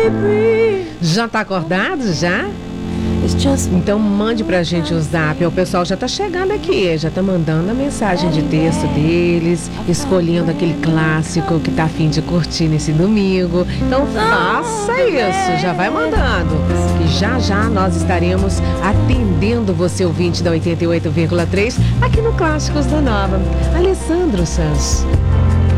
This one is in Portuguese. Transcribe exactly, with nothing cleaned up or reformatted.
Já tá acordado, já? Então mande pra gente o zap. O pessoal já tá chegando aqui, já tá mandando a mensagem de texto deles, escolhendo aquele clássico que tá a fim de curtir nesse domingo. Então faça isso, já vai mandando, que já já nós estaremos atendendo você, ouvinte da oitenta e oito vírgula três, aqui no Clássicos da Nova. Alessandro Sanz.